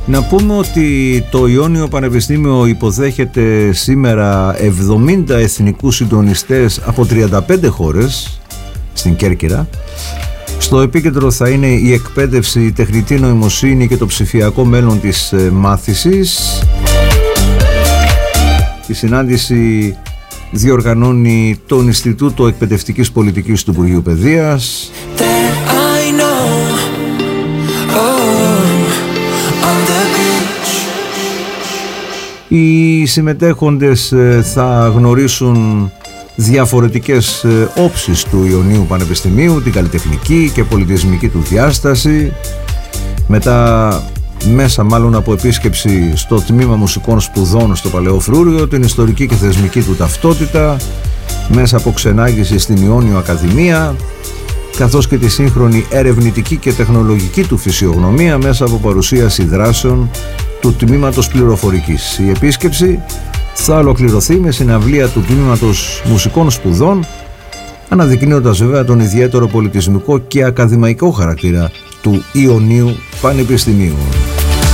Να πούμε ότι το Ιόνιο Πανεπιστήμιο υποδέχεται σήμερα 70 εθνικούς συντονιστές από 35 χώρες στην Κέρκυρα. Στο επίκεντρο θα είναι η εκπαίδευση, η τεχνητή νοημοσύνη και το ψηφιακό μέλλον της μάθησης. Η συνάντηση διοργανώνει το Ινστιτούτο Εκπαιδευτικής Πολιτικής του Υπουργείου Παιδείας. Οι συμμετέχοντες θα γνωρίσουν διαφορετικές όψεις του Ιωνίου Πανεπιστημίου, την καλλιτεχνική και πολιτισμική του διάσταση, μέσα μάλλον από επίσκεψη στο Τμήμα Μουσικών Σπουδών στο Παλαιό Φρούριο, την ιστορική και θεσμική του ταυτότητα, μέσα από ξενάγηση στην Ιόνιο Ακαδημία, καθώς και τη σύγχρονη ερευνητική και τεχνολογική του φυσιογνωμία μέσα από παρουσίαση δράσεων του Τμήματος Πληροφορικής. Η επίσκεψη θα ολοκληρωθεί με συναυλία του Τμήματος Μουσικών Σπουδών, αναδεικνύοντας βέβαια τον ιδιαίτερο πολιτισμικό και ακαδημαϊκό χαρακτήρα του Ιωνίου Πανεπιστημίου.